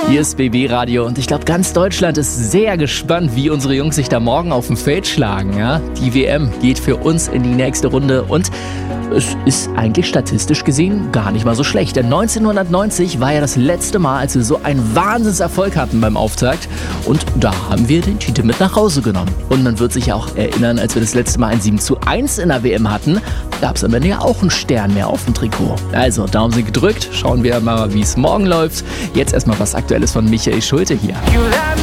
Hier ist BB Radio und ich glaube, ganz Deutschland ist sehr gespannt, wie unsere Jungs sich da morgen auf dem Feld schlagen. Ja? Die WM geht für uns in die nächste Runde und es ist eigentlich statistisch gesehen gar nicht mal so schlecht. Denn 1990 war ja das letzte Mal, als wir so einen Wahnsinnserfolg hatten beim Auftakt. Und da haben wir den Titel mit nach Hause genommen. Und man wird sich ja auch erinnern, als wir das letzte Mal ein 7:1 in der WM hatten, gab es am Ende ja auch einen Stern mehr auf dem Trikot. Also, Daumen sind gedrückt. Schauen wir mal, wie es morgen läuft. Jetzt erstmal was Aktuelles von Michael Schulte hier.